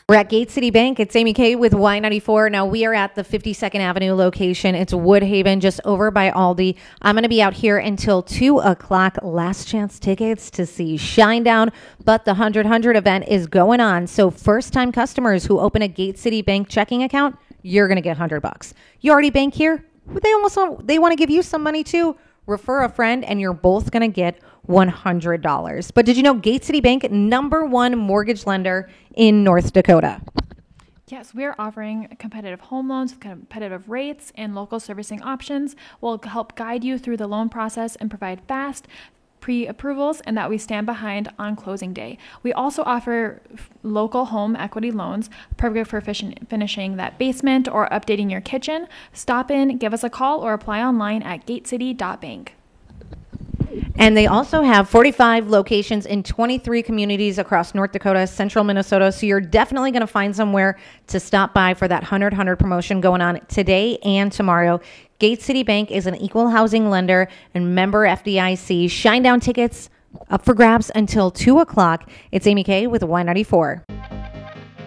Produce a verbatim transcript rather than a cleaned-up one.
We're at Gate City Bank. It's Amy Kay with Y ninety-four. Now we are at the fifty-second Avenue location. It's Woodhaven, just over by Aldi. I'm going to be out here until two o'clock. Last chance tickets to see Shinedown, but the one hundred one hundred event is going on. So first-time customers who open a Gate City Bank checking account, you're going to get one hundred bucks. You already bank here? They almost want, they want to give you some money too. Refer a friend and you're both going to get one hundred dollars. But did you know Gate City Bank, number one mortgage lender in North Dakota? Yes, we are offering competitive home loans with competitive rates and local servicing options. We'll help guide you through the loan process and provide fast pre-approvals and that we stand behind on closing day. We also offer f- local home equity loans, perfect for fish- finishing that basement or updating your kitchen. Stop in, give us a call, or apply online at gatecity dot bank. And they also have forty-five locations in twenty-three communities across North Dakota, central Minnesota. So you're definitely going to find somewhere to stop by for that one hundred one hundred promotion going on today and tomorrow. Gate City Bank is an equal housing lender and member F D I C. Shinedown tickets up for grabs until two o'clock. It's Amy Kay with Y ninety-four.